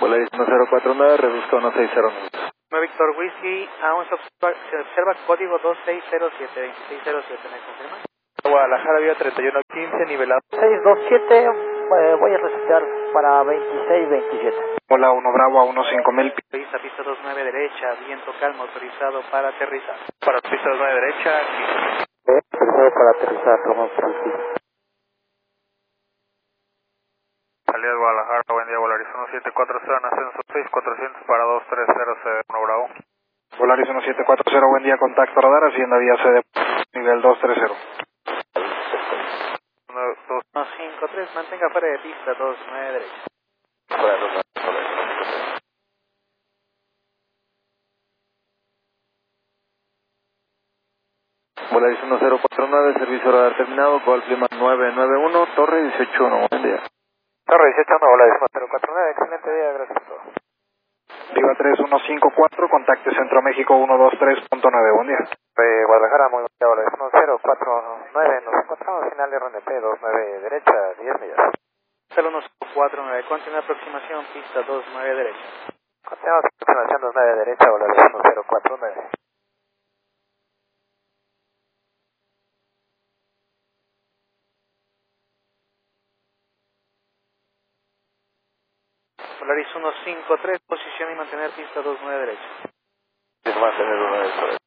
Polaris 1049, reduzca 1609. Víctor Whisky, aún se observa código 2607, ¿me confirma? Guadalajara, vía 3115, nivelado. 627, voy a resetear para 2627. Hola, 1 Bravo a 15000. Pista 29 derecha, viento calmo, autorizado para aterrizar. Para pista 29 derecha, Autorizado para aterrizar, como Francisco. salida de Guadalajara, buen día, Polaris 1740, en ascenso 6400 para 2300, 1 Bravo. Polaris 1740, buen día, contacto radar, hacienda vía CD, nivel 230. 153, mantenga fuera de pista 29 derecha. Polaris 1049, servicio radar terminado, Gol Clima 991, Torre 181, buen día. Torre 181, Polaris 1049, excelente día, gracias por todo. Viva 3154, contacte Centro México 123.9, buen día. Guadalajara, muy buen día, Polaris 1049, nos encontramos final de RNP 29 derecha, 10 millas. 0149, continúa aproximación, pista 29 derecha. Continuamos aproximación 29 derecha, Polaris 1049. Polaris 153, posición y mantener pista 29 derecha. Mantener 1 derecha.